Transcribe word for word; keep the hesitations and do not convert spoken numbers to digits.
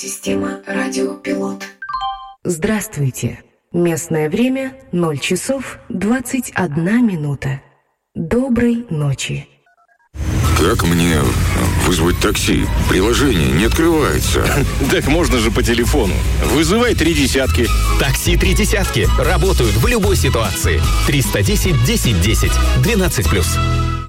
Система радиопилот. Здравствуйте. Местное время ноль часов двадцать одна минута. Доброй ночи. Как мне вызвать такси? Приложение не открывается. Так можно же по телефону. Вызывай три десятки. Такси три десятки. Работают в любой ситуации. триста десять десять десять. двенадцать плюс.